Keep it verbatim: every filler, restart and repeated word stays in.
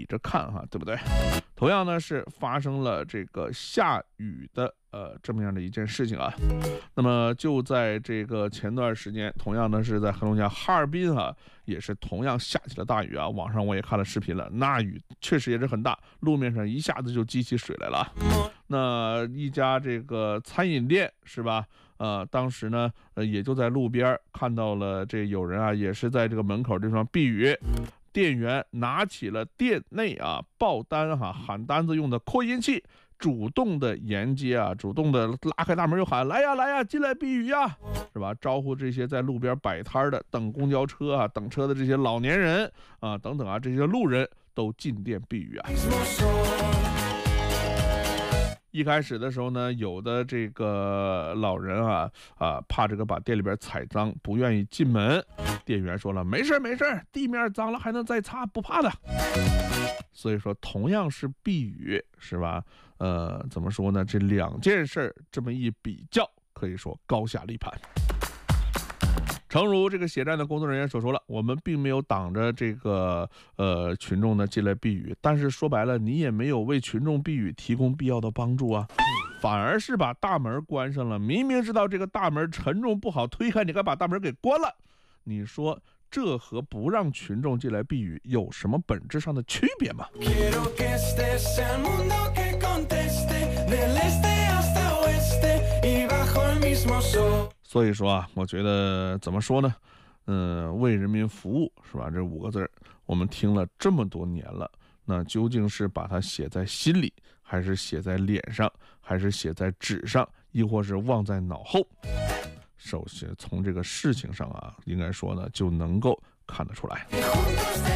着看哈，对不对？同样呢是发生了这个下雨的呃这么样的一件事情啊。那么就在这个前段时间，同样呢是在黑龙江哈尔滨啊，也是同样下起了大雨啊。网上我也看了视频了，那雨确实也是很大，路面上一下子就积起水来了。那一家这个餐饮店是吧？呃，当时呢，呃，也就在路边看到了这有人啊，也是在这个门口地方避雨。店员拿起了店内啊报单哈、啊、喊单子用的扩音器，主动的沿街啊，主动的拉开大门又喊来呀来呀，进来避雨呀，是吧？招呼这些在路边摆摊的、等公交车啊、等车的这些老年人啊等等啊，这些路人都进店避雨啊。一开始的时候呢，有的这个老人啊啊怕这个把店里边踩脏，不愿意进门。店员说了，没事没事，地面脏了还能再擦，不怕的。所以说，同样是避雨，是吧？呃，怎么说呢？这两件事这么一比较，可以说高下立判。诚如这个协站的工作人员所说了，我们并没有挡着这个呃群众呢进来避雨，但是说白了，你也没有为群众避雨提供必要的帮助啊，反而是把大门关上了。明明知道这个大门沉重不好推开，你该把大门给关了。你说这和不让群众进来避雨有什么本质上的区别吗？所以说啊，我觉得怎么说呢？嗯、呃，为人民服务是吧？这五个字我们听了这么多年了，那究竟是把它写在心里，还是写在脸上，还是写在纸上，亦或是忘在脑后？首先从这个事情上啊，应该说呢，就能够看得出来。